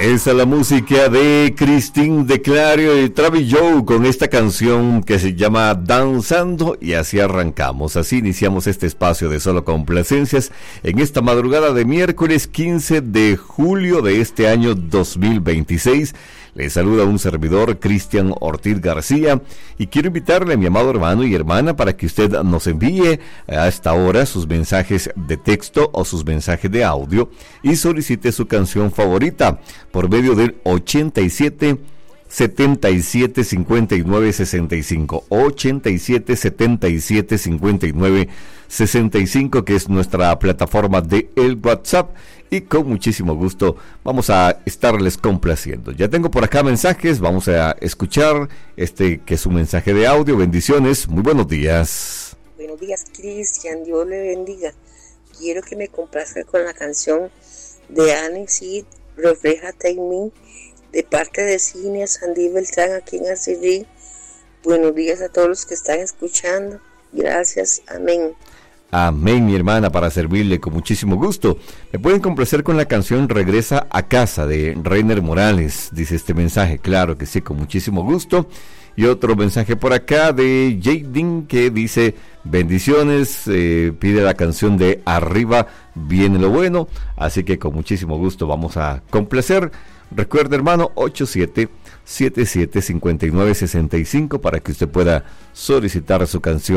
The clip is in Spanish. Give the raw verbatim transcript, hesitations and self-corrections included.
Esa es la música de Christine de Clario y Travis Joe con esta canción que se llama Danzando, y así arrancamos, así iniciamos este espacio de solo complacencias en esta madrugada de miércoles quince de julio de este año dos mil veintiséis. Les saluda un servidor, Cristian Ortiz García, y quiero invitarle a mi amado hermano y hermana para que usted nos envíe a esta hora sus mensajes de texto o sus mensajes de audio y solicite su canción favorita por medio del ochenta y siete, setenta y siete, cincuenta y nueve, sesenta y cinco, ochenta y siete, setenta y siete, cincuenta y nueve, sesenta y cinco, que es nuestra plataforma de el WhatsApp, y con muchísimo gusto vamos a estarles complaciendo. Ya tengo por acá mensajes, vamos a escuchar este que es un mensaje de audio. Bendiciones, muy buenos días. Buenos días, Cristian, Dios le bendiga. Quiero que me complazca con la canción de Annie Seed, Refléjate en mí, de parte de Cinia Sandy Beltrán aquí en Acirí. Buenos días a todos los que están escuchando. Gracias, amén. Amén, mi hermana, para servirle con muchísimo gusto. Me pueden complacer con la canción Regresa a Casa de Reiner Morales, dice este mensaje. Claro que sí, con muchísimo gusto. Y otro mensaje por acá de Jaden que dice: bendiciones, eh, pide la canción de Arriba viene lo bueno. Así que con muchísimo gusto vamos a complacer. Recuerde, hermano, ochenta y siete, setenta y siete, cincuenta y nueve, sesenta y cinco para que usted pueda solicitar su canción